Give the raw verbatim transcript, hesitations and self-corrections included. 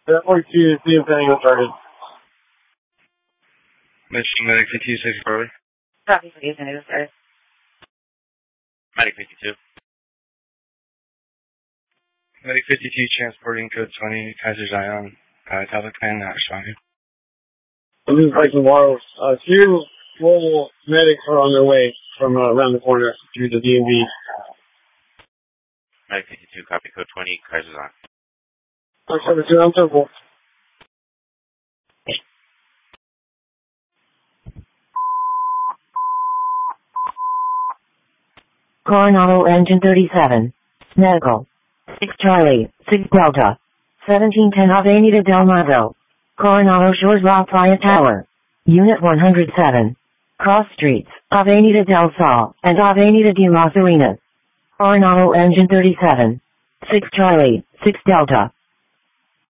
ten forty-two, see if anything was started. Mission Medic fifty-six, Charlie. Copy, please, and it was started. Medic fifty-two. Medic fifty-two, transporting code twenty, Kaiser Zion, uh, Taliban, uh, responding. This is Bryson Morrow. Uh, two mobile medics are on their way from uh, around the corner through the D M V. Medic fifty-two, copy code twenty, Kaiser Zion. Fox seventy-two, on circle. Coronado Engine thirty-seven. Medical. six Charlie, six Delta. seventeen ten Avenida Del Mago. Coronado Shores La Playa Tower. Unit one hundred seven. Cross Streets, Avenida del Sol, and Avenida de las Arenas. Coronado Engine thirty-seven. six Charlie, six Delta.